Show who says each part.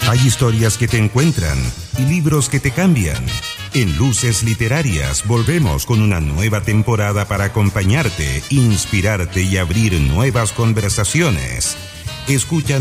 Speaker 1: Hay historias que te encuentran y libros que te cambian. En Luces Literarias volvemos con una nueva temporada para acompañarte, inspirarte y abrir nuevas conversaciones. Escucha